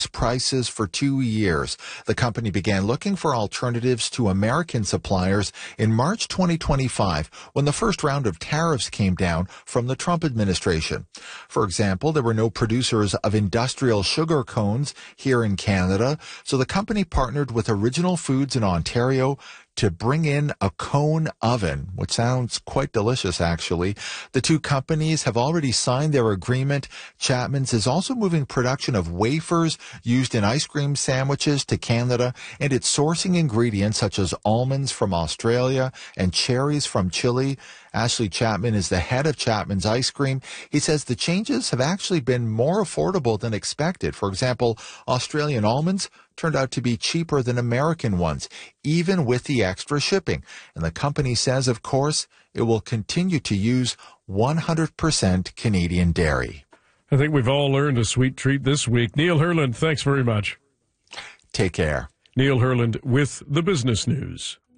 prices for 2 years. The company began looking for alternatives to American suppliers in March 2025 when the first round of tariffs came down from the Trump administration. For example, there were no producers of industrial sugar cones here in Canada, so the company partnered with Original Foods in Ontario to bring in a cone oven, which sounds quite delicious, actually. The two companies have already signed their agreement. Chapman's is also moving production of wafers used in ice cream sandwiches to Canada, and it's sourcing ingredients such as almonds from Australia and cherries from Chile. Ashley Chapman is the head of Chapman's Ice Cream. He says the changes have actually been more affordable than expected. For example, Australian almonds turned out to be cheaper than American ones, even with the extra shipping. And the company says, of course, it will continue to use 100% Canadian dairy. I think we've all learned a sweet treat this week. Neil Herland, thanks very much. Take care. Neil Herland with the Business News.